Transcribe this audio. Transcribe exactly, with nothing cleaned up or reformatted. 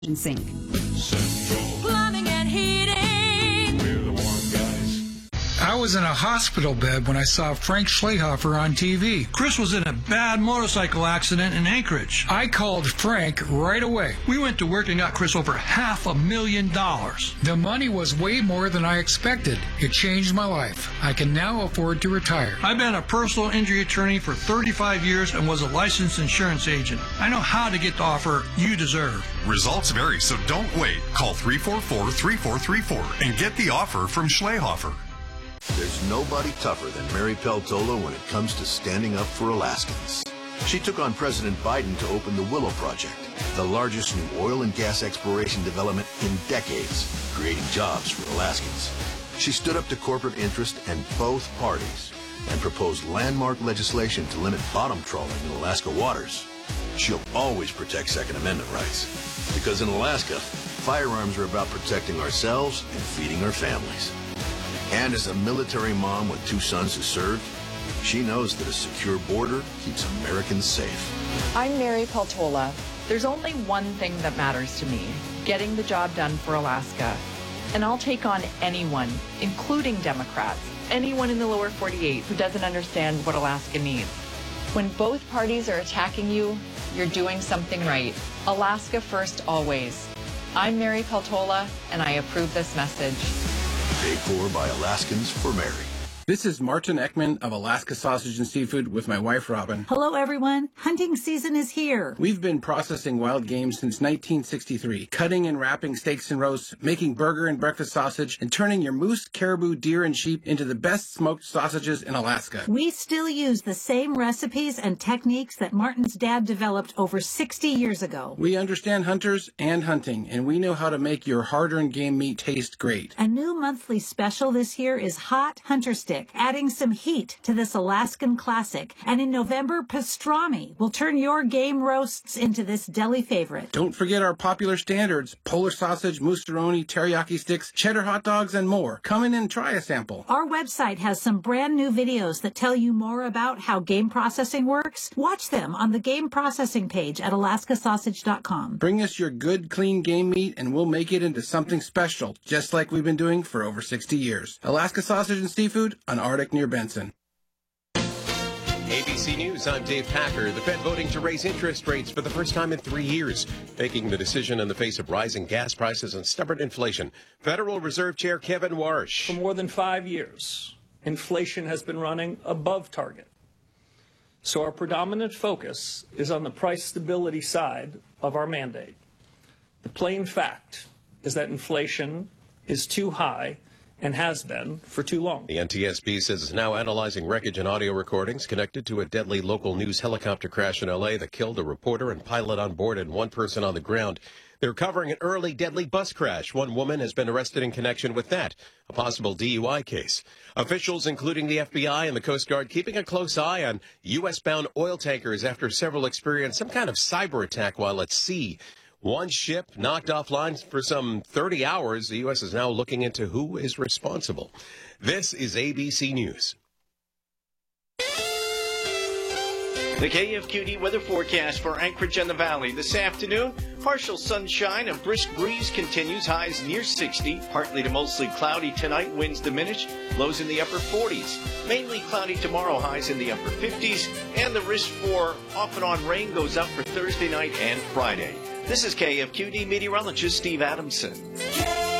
and sink. Central Plumbing and Heating. We're the warm guys. I was in a hospital bed when I saw Frank Schlehofer on T V. Chris was in a bad motorcycle accident in Anchorage. I called Frank right away. We went to work and got Chris over half a million dollars. The money was way more than I expected. It changed my life. I can now afford to retire. I've been a personal injury attorney for thirty-five years and was a licensed insurance agent. I know how to get the offer you deserve. Results vary, so don't wait. Call three four four, three four three four and get the offer from Schlehofer. There's nobody tougher than Mary Peltola when it comes to standing up for Alaskans. She took on President Biden to open the Willow Project, the largest new oil and gas exploration development in decades, creating jobs for Alaskans. She stood up to corporate interest and both parties and proposed landmark legislation to limit bottom trawling in Alaska waters. She'll always protect Second Amendment rights, because in Alaska, firearms are about protecting ourselves and feeding our families. And as a military mom with two sons who served, she knows that a secure border keeps Americans safe. I'm Mary Peltola. There's only one thing that matters to me, getting the job done for Alaska. And I'll take on anyone, including Democrats, anyone in the lower forty-eight who doesn't understand what Alaska needs. When both parties are attacking you, you're doing something right. Alaska first always. I'm Mary Peltola, and I approve this message. Paid for by Alaskans for Mary. This is Martin Ekman of Alaska Sausage and Seafood with my wife, Robin. Hello, everyone. Hunting season is here. We've been processing wild game since nineteen sixty-three, cutting and wrapping steaks and roasts, making burger and breakfast sausage, and turning your moose, caribou, deer, and sheep into the best smoked sausages in Alaska. We still use the same recipes and techniques that Martin's dad developed over sixty years ago. We understand hunters and hunting, and we know how to make your hard-earned game meat taste great. A new monthly special this year is Hot Hunter Stick, adding some heat to this Alaskan classic. And in November, pastrami will turn your game roasts into this deli favorite. Don't forget our popular standards, Polar sausage, moose-aroni, teriyaki sticks, cheddar hot dogs, and more. Come in and try a sample. Our website has some brand new videos that tell you more about how game processing works. Watch them on the game processing page at alaska sausage dot com. Bring us your good, clean game meat, and we'll make it into something special, just like we've been doing for over sixty years. Alaska Sausage and Seafood on Arctic near Benson. A B C News, I'm Dave Packer. The Fed voting to raise interest rates for the first time in three years, making the decision in the face of rising gas prices and stubborn inflation. Federal Reserve Chair Kevin Warsh. For more than five years, inflation has been running above target. So our predominant focus is on the price stability side of our mandate. The plain fact is that inflation is too high and has been for too long. The N T S B says it's now analyzing wreckage and audio recordings connected to a deadly local news helicopter crash in L A that killed a reporter and pilot on board and one person on the ground. They're covering an early deadly bus crash. One woman has been arrested in connection with that, a possible D U I case. Officials, including the F B I and the Coast Guard, keeping a close eye on U S-bound oil tankers after several experienced some kind of cyber attack while at sea. One ship knocked offline for some thirty hours. The U S is now looking into who is responsible. This is A B C News. The K F Q D weather forecast for Anchorage and the Valley. This afternoon, partial sunshine, a brisk breeze continues, highs near sixty. Partly to mostly cloudy tonight, winds diminish, lows in the upper forties. Mainly cloudy tomorrow, highs in the upper fifties. And the risk for off and on rain goes up for Thursday night and Friday. This is K F Q D meteorologist Steve Adamson.